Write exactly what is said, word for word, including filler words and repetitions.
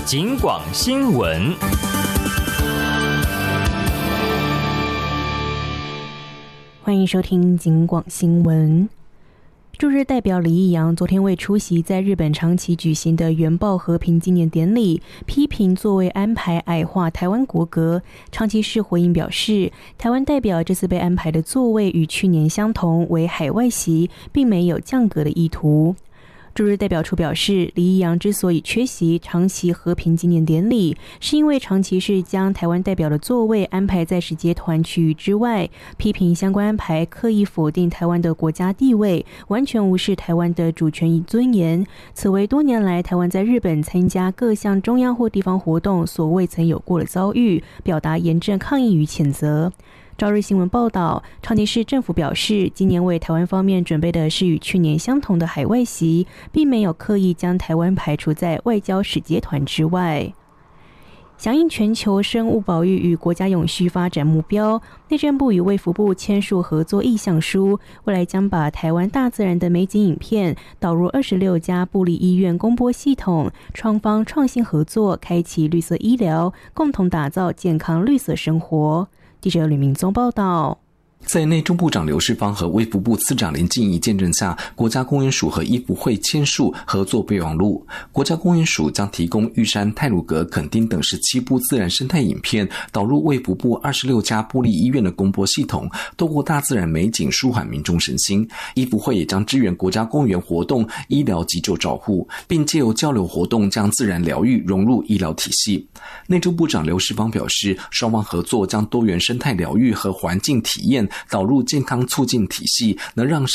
警广新闻。 欢迎收听警广新闻。驻日代表李义洋昨天为出席在日本长崎举行的原爆和平纪念典礼，批评座位安排矮化台湾国格。长崎市回应表示，台湾代表这次被安排的座位与去年相同，为海外席，并没有降格的意图。驻日代表处表示，李义洋之所以缺席长崎和平纪念典礼，是因为长崎市将台湾代表的座位安排在使节团区域之外，批评相关安排刻意否定台湾的国家地位，完全无视台湾的主权与尊严。此为多年来台湾在日本参加各项中央或地方活动所未曾有过的遭遇，表达严正抗议与谴责。朝日新闻报道，长崎市政府表示，今年为台湾方面准备的是与去年相同的海外席，并没有刻意将台湾排除在外交使节团之外。响应全球生物保育与国家永续发展目标，内政部与卫福部签署合作意向书，未来将把台湾大自然的美景影片导入二十六家部立医院公播系统，双方创新合作，开启绿色医疗，共同打造健康绿色生活。记者吕明宗报道。 在内政部长刘世芳和卫福部次长林静怡见证下，国家公园署和医福会签署合作备忘录。国家公园署将提供玉山、太鲁阁、垦丁等十七部自然生态影片，导入卫福部二十六家部立医院的公播系统，透过大自然美景舒缓民众身心。医福会也将支援国家公园活动、医疗急救照护，并借由交流活动将自然疗愈融入医疗体系。内政部长刘世芳表示，双方合作将多元生态疗愈和环境体验导入健康促进体系，能让